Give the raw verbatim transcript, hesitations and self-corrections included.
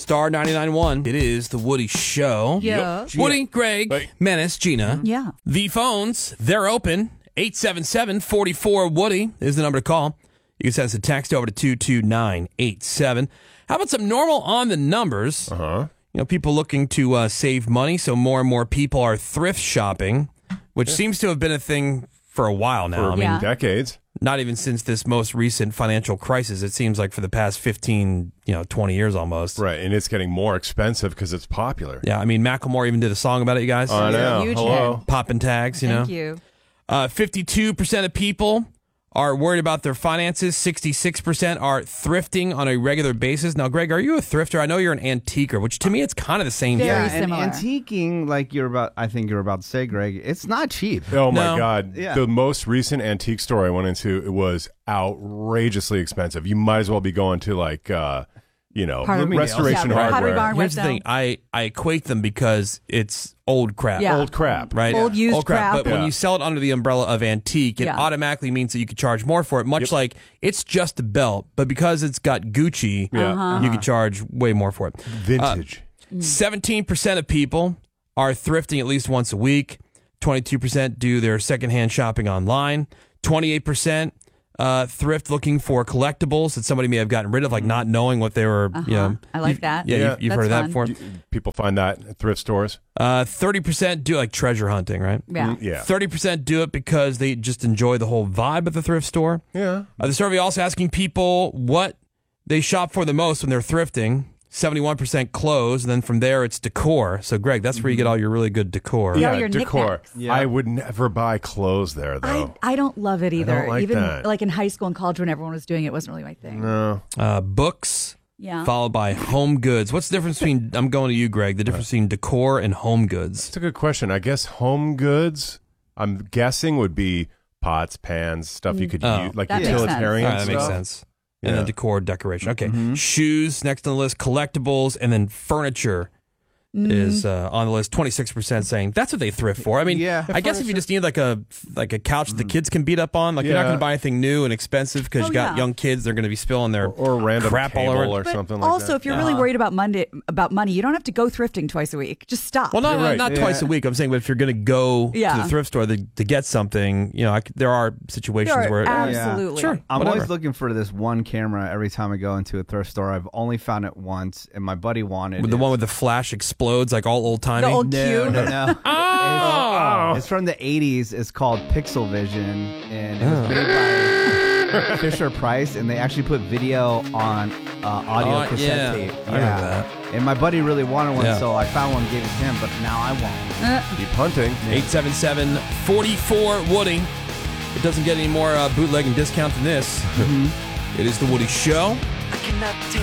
Star ninety-nine point one. It is the Woody Show. Yeah. Woody, Greg, Hey. Menace, Gina. Yeah. The phones, they're open. eight seven seven, four four, Woody is the number to call. You can send us a text over to two two nine eight seven. How about some normal on the numbers? Uh-huh. You know, people looking to uh, save money, so more and more people are thrift shopping, which seems to have been a thing for a while now. For I mean, Yeah. decades. not even since this most recent financial crisis. It seems like for the past fifteen, you know, twenty years almost. Right, and it's getting more expensive because it's popular. Yeah, I mean, Macklemore even did a song about it, you guys. I know. Huge Hello. Popping tags, you Thank know. you. Uh, fifty-two percent of people are worried about their finances. sixty-six percent are thrifting on a regular basis. Now, Greg, are you a thrifter? I know you're an antiquer, which to me it's kind of the same Very thing. Yeah, and similar. antiquing, like you're about, I think you're about to say, Greg, it's not cheap. Oh my No. God! Yeah. The most recent antique store I went into, it was outrageously expensive. You might as well be going to like, uh, you know, Pottery restoration Yeah, Pottery hardware. Barn. Here's the West thing: I, I equate them because it's old crap. Yeah. Old crap. Right? Old used Old crap. crap. But when Yeah. you sell it under the umbrella of antique, it Yeah. automatically means that you could charge more for it, much like it's just a belt, but because it's got Gucci, Yeah. Uh-huh. you could charge way more for it. Vintage. seventeen percent of people are thrifting at least once a week. twenty-two percent do their secondhand shopping online. twenty-eight percent uh, thrift looking for collectibles that somebody may have gotten rid of, like not knowing what they were, you know. I like you've- that. Yeah, Yeah. you've, you've That's heard of that fun. before. You- People find that at thrift stores. Uh, thirty percent do like treasure hunting, right? Yeah. Yeah. thirty percent do it because they just enjoy the whole vibe of the thrift store. Yeah. Uh, the survey also asking people what they shop for the most when they're thrifting. seventy-one percent clothes, and then from there it's decor. So, Greg, that's where you get all your really good decor. Yeah. all Yeah, your decor. knickknacks. Yeah. I would never buy clothes there, I, though. I don't love it either. don't like Even that. like in high school and college when everyone was doing it, it wasn't really my thing. No. Uh, books, Yeah. followed by home goods. What's the difference between, I'm going to you, Greg, the difference between decor and home goods? That's a good question. I guess home goods, I'm guessing, would be pots, pans, stuff you could Oh. use, like That makes sense. utilitarian All right, that stuff. makes sense. And then Yeah. decor, decoration. Okay. Mm-hmm. Shoes, next on the list, collectibles, and then furniture is uh, on the list. twenty-six percent saying that's what they thrift for. I mean, Yeah. I guess if you just need like a like a couch that the kids can beat up on, like you're not Yeah. going to buy anything new and expensive because Oh, you got yeah. young kids, they're going to be spilling their Or, or a random crap all cable over. or But something like also, that. if you're really worried about Monday about money, you don't have to go thrifting twice a week. Just stop. Well, not You're right. not twice a Yeah. week. I'm saying, but if you're going to go to Yeah. the thrift store to, to get something, you know, I c there are situations There are where absolutely. Sure. I'm Whatever. always looking for this one camera every time I go into a thrift store. I've only found it once, and my buddy wanted with the it. one with the flash explodes like all old timey. The old No, cube. no, no. Oh. It's, it's from the eighties. It's called Pixel Vision, and it was made by Fisher Price, and they actually put video on uh, audio Oh, cassette yeah. tape. I remember that. And my buddy really wanted one, Yeah. so I found one, gave it to him, but now I won't. Keep hunting. eight seven seven, four four, Woody. It doesn't get any more uh, bootlegging discount than this. It is the Woody Show. I cannot take